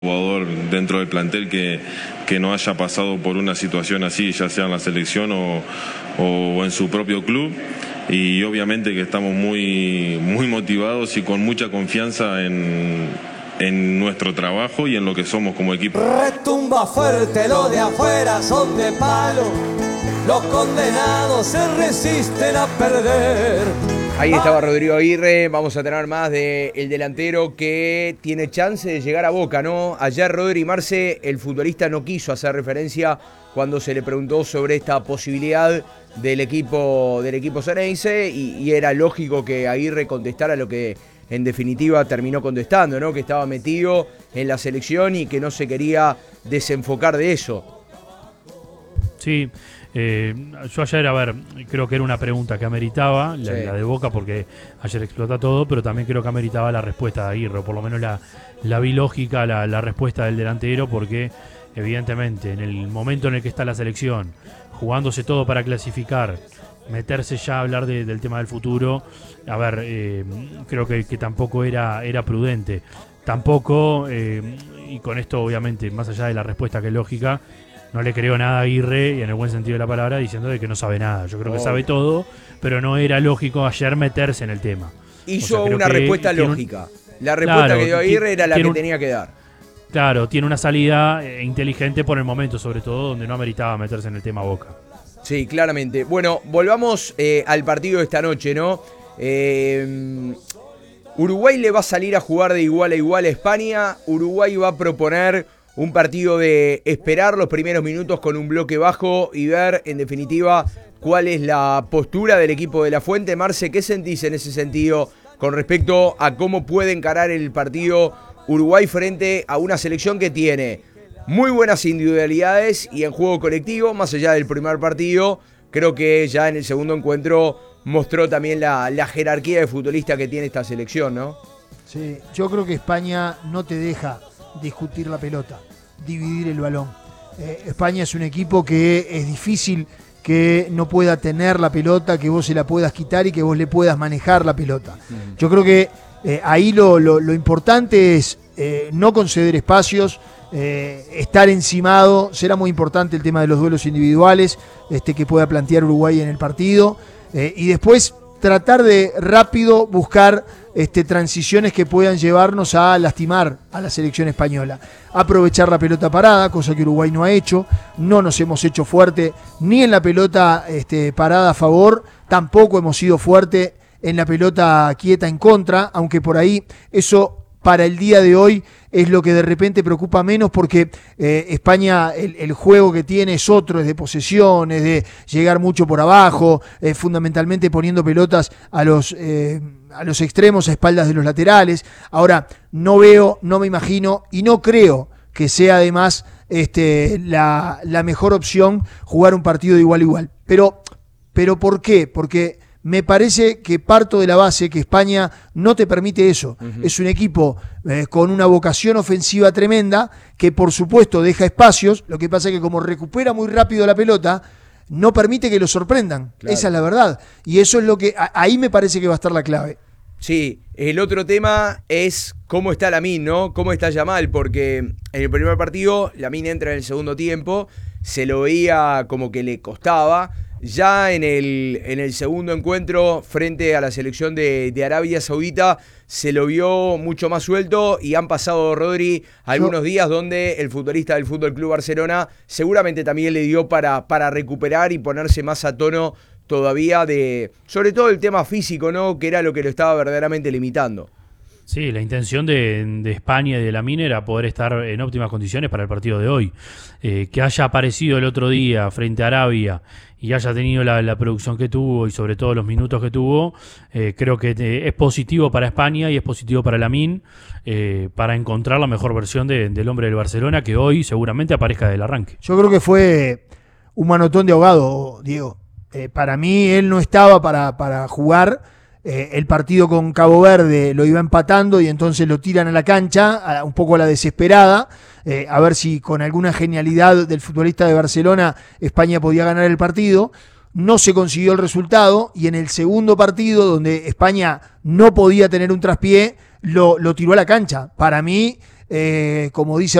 jugador dentro del plantel que no haya pasado por una situación así, ya sea en la selección o en su propio club, y obviamente que estamos muy motivados y con mucha confianza en nuestro trabajo y en lo que somos como equipo. Retumba fuerte, lo de afuera son de palo, los condenados se resisten a perder. Ahí estaba Rodrigo Aguirre. Vamos a tener más del delantero que tiene chance de llegar a Boca, ¿no? Ayer Rodri Marce, el futbolista, no quiso hacer referencia cuando se le preguntó sobre esta posibilidad del equipo xeneize y era lógico que Aguirre contestara lo que en definitiva terminó contestando, ¿no? Que estaba metido en la selección y que no se quería desenfocar de eso. Sí. Yo ayer, creo que era una pregunta que ameritaba, la de Boca, porque ayer explota todo, pero también creo que ameritaba la respuesta de Aguirre, o por lo menos la vi lógica, la respuesta del delantero, porque evidentemente en el momento en el que está la selección, jugándose todo para clasificar, meterse ya a hablar del tema del futuro, creo que tampoco era prudente. Tampoco, y con esto obviamente, más allá de la respuesta que es lógica, no le creo nada a Aguirre, y en el buen sentido de la palabra, diciendo de que no sabe nada. Yo creo que sabe todo, pero no era lógico ayer meterse en el tema. Hizo una respuesta lógica. La respuesta que dio Aguirre era la que tenía que dar. Claro, tiene una salida inteligente por el momento, sobre todo, donde no ameritaba meterse en el tema Boca. Sí, claramente. Bueno, volvamos al partido de esta noche, ¿no? Uruguay le va a salir a jugar de igual a igual a España. Uruguay va a proponer un partido de esperar los primeros minutos con un bloque bajo y ver, en definitiva, cuál es la postura del equipo de La Fuente. Marce, ¿qué sentís en ese sentido con respecto a cómo puede encarar el partido Uruguay frente a una selección que tiene muy buenas individualidades y en juego colectivo, más allá del primer partido? Creo que ya en el segundo encuentro mostró también la jerarquía de futbolista que tiene esta selección, ¿no? Sí, yo creo que España no te deja discutir la pelota, dividir el balón. España es un equipo que es difícil que no pueda tener la pelota, que vos se la puedas quitar y que vos le puedas manejar la pelota. Yo creo que ahí lo importante es no conceder espacios, estar encimado. Será muy importante el tema de los duelos individuales que pueda plantear Uruguay en el partido, y después tratar de rápido buscar transiciones que puedan llevarnos a lastimar a la selección española. Aprovechar la pelota parada, cosa que Uruguay no ha hecho. No nos hemos hecho fuerte ni en la pelota parada a favor, tampoco hemos sido fuerte en la pelota quieta en contra, aunque por ahí eso para el día de hoy es lo que de repente preocupa menos, porque España, el juego que tiene es otro, es de posesión, es de llegar mucho por abajo, fundamentalmente poniendo pelotas a los extremos, a espaldas de los laterales. Ahora, no veo, no me imagino y no creo que sea además la mejor opción jugar un partido de igual a igual. Pero ¿por qué? Porque me parece que parto de la base que España no te permite eso. Es un equipo con una vocación ofensiva tremenda, que por supuesto deja espacios. Lo que pasa es que como recupera muy rápido la pelota, no permite que lo sorprendan. Claro. Esa es la verdad. Y eso es lo que ahí me parece que va a estar la clave. Sí, el otro tema es cómo está Lamine, ¿no? Cómo está Yamal, porque en el primer partido Lamine entra en el segundo tiempo, se lo veía como que le costaba. Ya en el segundo encuentro frente a la selección de Arabia Saudita se lo vio mucho más suelto, y han pasado, Rodri, algunos días donde el futbolista del Fútbol Club Barcelona seguramente también le dio para recuperar y ponerse más a tono todavía sobre todo el tema físico, ¿no? Que era lo que lo estaba verdaderamente limitando. Sí, la intención de España y de Lamine era poder estar en óptimas condiciones para el partido de hoy. Que haya aparecido el otro día frente a Arabia y haya tenido la producción que tuvo y sobre todo los minutos que tuvo, creo que es positivo para España y es positivo para Lamine, para encontrar la mejor versión del hombre del Barcelona, que hoy seguramente aparezca del arranque. Yo creo que fue un manotón de ahogado, Diego. Para mí él no estaba para jugar. El partido con Cabo Verde lo iba empatando y entonces lo tiran a la cancha, un poco a la desesperada, a ver si con alguna genialidad del futbolista de Barcelona España podía ganar el partido. No se consiguió el resultado, y en el segundo partido, donde España no podía tener un traspié, lo tiró a la cancha. Para mí como dice